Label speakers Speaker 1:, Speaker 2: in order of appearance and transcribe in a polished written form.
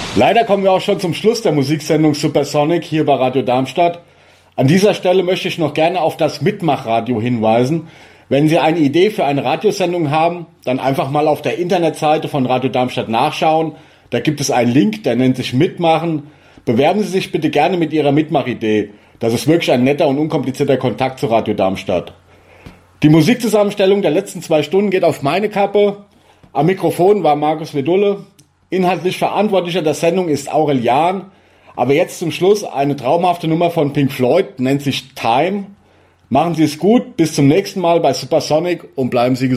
Speaker 1: Leider kommen wir auch schon zum Schluss der Musiksendung Supersonic hier bei Radio Darmstadt. An dieser Stelle möchte ich noch gerne auf das Mitmachradio hinweisen. Wenn Sie eine Idee für eine Radiosendung haben, dann einfach mal auf der Internetseite von Radio Darmstadt nachschauen. Da gibt es einen Link, der nennt sich Mitmachen. Bewerben Sie sich bitte gerne mit Ihrer Mitmachidee. Das ist wirklich ein netter und unkomplizierter Kontakt zu Radio Darmstadt. Die Musikzusammenstellung der letzten 2 Stunden geht auf meine Kappe. Am Mikrofon war Markus Wedulle. Inhaltlich Verantwortlicher der Sendung ist Aurel Jahn. Aber jetzt zum Schluss eine traumhafte Nummer von Pink Floyd, nennt sich Time. Machen Sie es gut, bis zum nächsten Mal bei Supersonic und bleiben Sie gesund.